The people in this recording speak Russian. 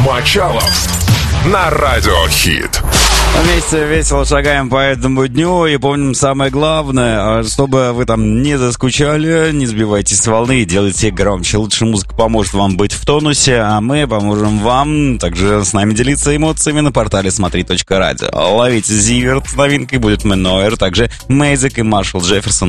Мочалов на Радио Хит. Вместе весело шагаем по этому дню и помним самое главное, чтобы вы там не заскучали, не сбивайтесь с волны и делайте громче. Лучшая музыка поможет вам быть в тонусе, а мы поможем вам также с нами делиться эмоциями на портале смотри.радио. Ловите Зиверт с новинкой, будет Менойер, также Мейзик и Маршал Джефферсон